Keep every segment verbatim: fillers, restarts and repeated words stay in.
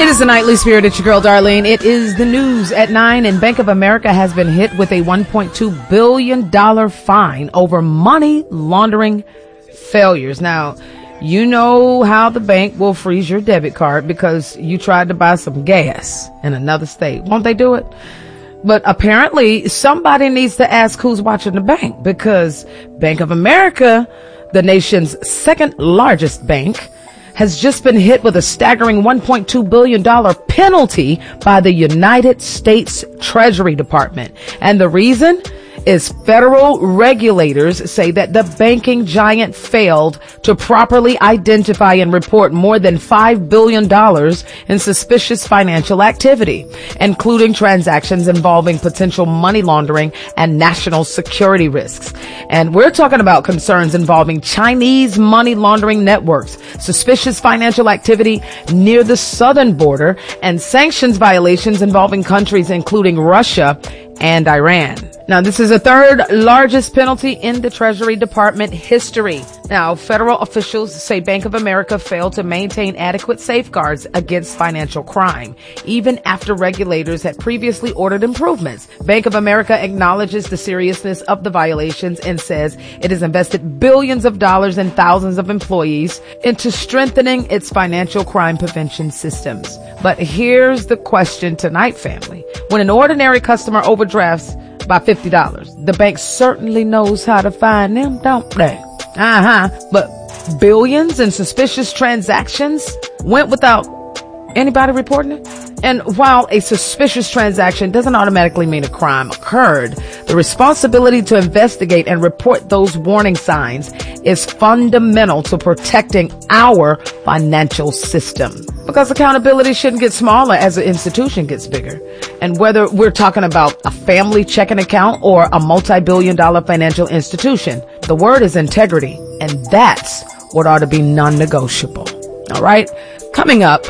It is the Nightly Spirit. It's your girl, Darlene. It is the news at nine, and Bank of America has been hit with a one point two billion dollars fine over money laundering failures. Now, you know how the bank will freeze your debit card because you tried to buy some gas in another state. Won't they do it? But apparently somebody needs to ask who's watching the bank, because Bank of America, the nation's second largest bank, has just been hit with a staggering one point two billion dollars penalty by the United States Treasury Department. And the reason is federal regulators say that the banking giant failed to properly identify and report more than five billion dollars in suspicious financial activity, including transactions involving potential money laundering and national security risks. And we're talking about concerns involving Chinese money laundering networks, suspicious financial activity near the southern border, and sanctions violations involving countries including Russia and Iran. Now, this is the third largest penalty in the Treasury Department history. Now, federal officials say Bank of America failed to maintain adequate safeguards against financial crime, even after regulators had previously ordered improvements. Bank of America acknowledges the seriousness of the violations and says it has invested billions of dollars and thousands of employees into strengthening its financial crime prevention systems. But here's the question tonight, family. When an ordinary customer overdrafts by fifty dollars, the bank certainly knows how to find them, don't they? Uh-huh. But billions in suspicious transactions went without anybody reporting it? And while a suspicious transaction doesn't automatically mean a crime occurred, the responsibility to investigate and report those warning signs is fundamental to protecting our financial system. Because accountability shouldn't get smaller as the institution gets bigger. And whether we're talking about a family checking account or a multi-billion dollar financial institution, the word is integrity. And that's what ought to be non-negotiable. All right. Coming up,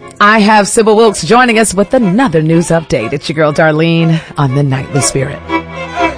I have Sybil Wilkes joining us with another news update. It's your girl, Darlene, on the Nightly Spirit.